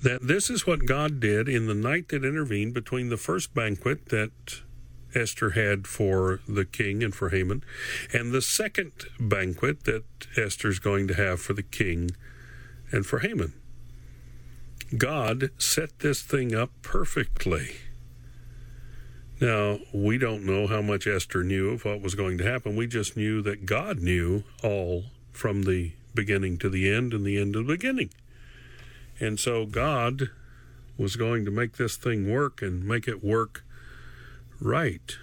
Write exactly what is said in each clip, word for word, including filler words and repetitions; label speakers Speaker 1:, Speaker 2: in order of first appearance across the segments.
Speaker 1: that this is what God did in the night that intervened between the first banquet that Esther had for the king and for Haman, and the second banquet that Esther's going to have for the king and for Haman. God set this thing up perfectly. Now, we don't know how much Esther knew of what was going to happen. We just knew that God knew all from the beginning to the end and the end to the beginning. And so God was going to make this thing work and make it work right.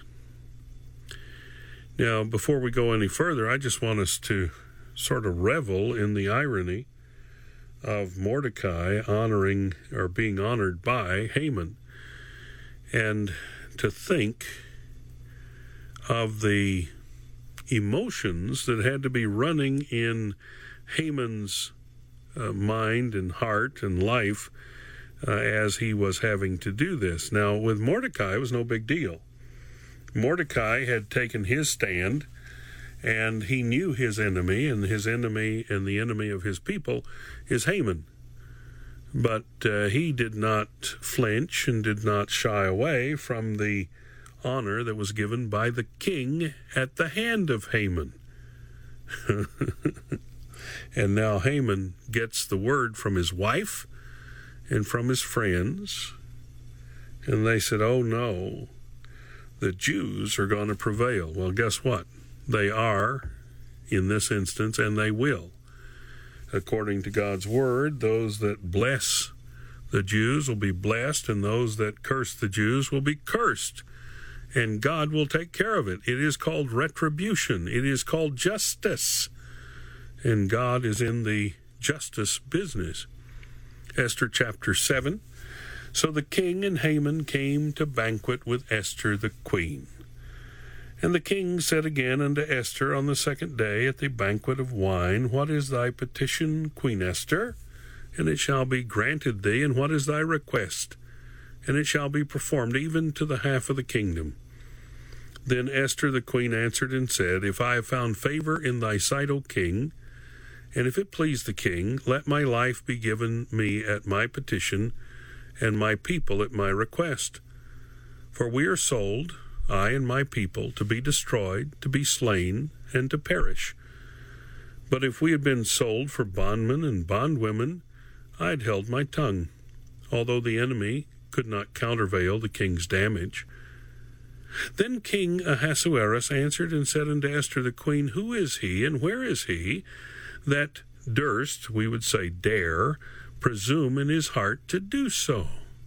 Speaker 1: Now, before we go any further, I just want us to sort of revel in the irony of Mordecai honoring or being honored by Haman, and to think of the emotions that had to be running in Haman's uh, mind and heart and life uh, as he was having to do this. Now, with Mordecai, it was no big deal. Mordecai had taken his stand, and he knew his enemy, and his enemy and the enemy of his people is Haman. But uh, he did not flinch and did not shy away from the honor that was given by the king at the hand of Haman. And now Haman gets the word from his wife and from his friends, and they said, oh no, the Jews are going to prevail. Well, guess what? They are in this instance, and they will. According to God's word, those that bless the Jews will be blessed, and those that curse the Jews will be cursed. And God will take care of it. It is called retribution. It is called justice. And God is in the justice business. Esther chapter seven. So the king and Haman came to banquet with Esther the queen. And the king said again unto Esther on the second day at the banquet of wine, What is thy petition, Queen Esther? And it shall be granted thee. And what is thy request? And it shall be performed, even to the half of the kingdom. Then Esther the queen answered and said, If I have found favor in thy sight, O king, and if it please the king, let my life be given me at my petition, and my people at my request. For we are sold, I and my people, to be destroyed, to be slain, and to perish. But if we had been sold for bondmen and bondwomen, I had held my tongue, although the enemy could not countervail the king's damage. Then King Ahasuerus answered and said unto Esther the queen, Who is he, and where is he, that durst, we would say dare, presume in his heart to do so?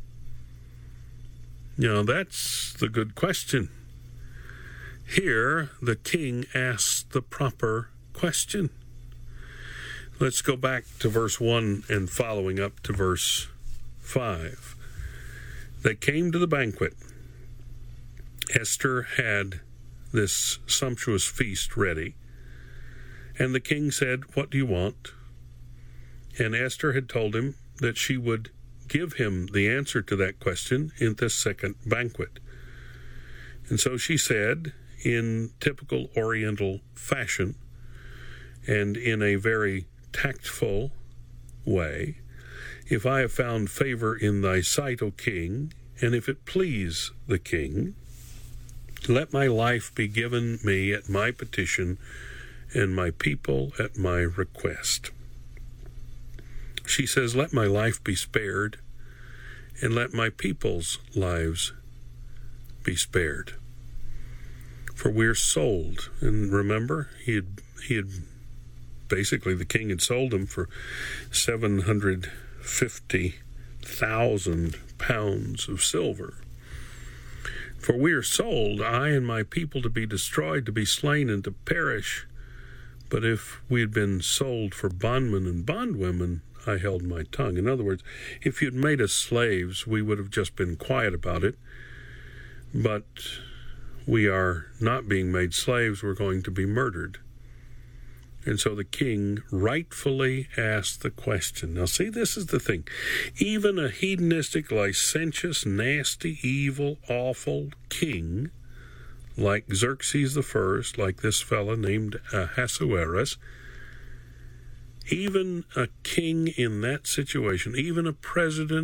Speaker 1: Now, that's the good question. Here, the king asks the proper question. Let's go back to verse one and following up to verse five. They came to the banquet. Esther had this sumptuous feast ready. And the king said, What do you want? And Esther had told him that she would give him the answer to that question in the second banquet. And so she said, in typical Oriental fashion, and in a very tactful way, If I have found favor in thy sight, O king, and if it please the king, let my life be given me at my petition, and my people at my request. She says, let my life be spared, and let my people's lives be spared. For we're sold. And remember, he had, he had basically, the king had sold him for seven hundred fifty thousand pounds of silver. For we are sold, I and my people, to be destroyed, to be slain, and to perish. But if we had been sold for bondmen and bondwomen, I held my tongue. In other words, if you'd made us slaves, we would have just been quiet about it. But we are not being made slaves, we're going to be murdered. And so the king rightfully asked the question. Now see, this is the thing. Even a hedonistic, licentious, nasty, evil, awful king like Xerxes the First, like this fella named Ahasuerus, even a king in that situation, even a president